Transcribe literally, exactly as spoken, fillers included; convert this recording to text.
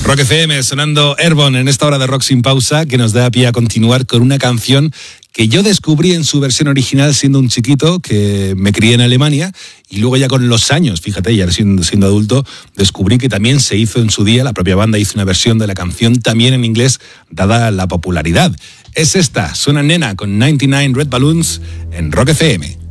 Rock F M sonando Airborne en esta hora de Rock Sin Pausa, que nos da pie a continuar con una canción que yo descubrí en su versión original siendo un chiquito, que me crié en Alemania, y luego ya con los años, fíjate, ya siendo, siendo adulto, descubrí que también se hizo en su día, la propia banda hizo una versión de la canción también en inglés, dada la popularidad. Es esta, suena Nena con noventa y nueve Red Balloons en Rock F M.